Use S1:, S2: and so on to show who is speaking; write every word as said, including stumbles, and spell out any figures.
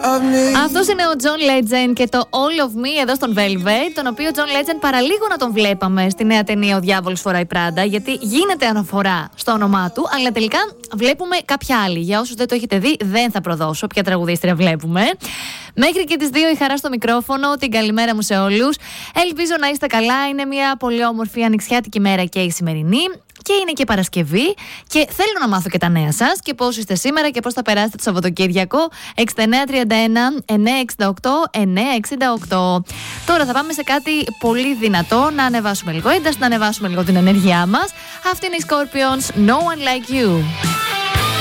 S1: Αυτός είναι ο John Legend και το All of Me εδώ στον Velvet, τον οποίο John Legend παραλίγο να τον βλέπαμε στη νέα ταινία Ο Διάβολος φοράει Πράντα, γιατί γίνεται αναφορά στο όνομά του, αλλά τελικά βλέπουμε κάποια άλλη. Για όσους δεν το έχετε δει, δεν θα προδώσω ποια τραγουδίστρια βλέπουμε. Μέχρι και τις δύο η χαρά στο μικρόφωνο, την καλημέρα μου σε όλους. Ελπίζω να είστε καλά, είναι μια πολύ όμορφη ανοιξιάτικη μέρα και η σημερινή. Και είναι και Παρασκευή και θέλω να μάθω και τα νέα σας και πώς είστε σήμερα και πώς θα περάσετε το Σαββατοκύριακο. έξι εννιά τρία ένα εννιά έξι οκτώ εννιά έξι οκτώ. Τώρα θα πάμε σε κάτι πολύ δυνατό, να ανεβάσουμε λίγο ένταση, να ανεβάσουμε λίγο την ενέργειά μας. Αυτή είναι η Scorpions, No One Like You.